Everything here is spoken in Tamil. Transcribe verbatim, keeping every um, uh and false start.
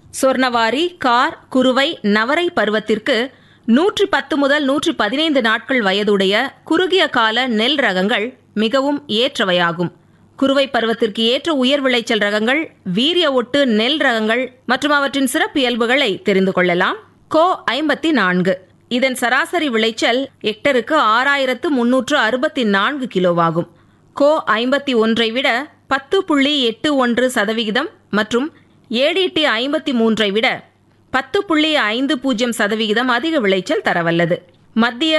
சொர்ணவாரி, கார், குருவை, நவரை பருவத்திற்கு நூற்றி பத்து முதல் நூற்றி பதினைந்து நாட்கள் வயதுடைய குறுகிய கால நெல் ரகங்கள் மிகவும் ஏற்றவையாகும். குறுவை பருவத்திற்கு ஏற்ற உயர் விளைச்சல் ரகங்கள், வீரிய ஒட்டு நெல் ரகங்கள் மற்றும் அவற்றின் சிறப்பியல்புகளை தெரிந்து கொள்ளலாம். கோ ஐம்பத்தி நான்கு, இதன் சராசரி விளைச்சல் ஹெக்டருக்கு ஆறாயிரத்து முன்னூற்று அறுபத்தி நான்கு கிலோவாகும். கோ ஐம்பத்தி ஒன்றை விட பத்து புள்ளி எட்டு ஒன்று சதவிகிதம் மற்றும் ஏடிடி ஐம்பத்தி மூன்றை விட பத்து புள்ளி ஐந்து பூஜ்ஜியம் சதவிகிதம் அதிக விளைச்சல் தரவல்லது. மத்திய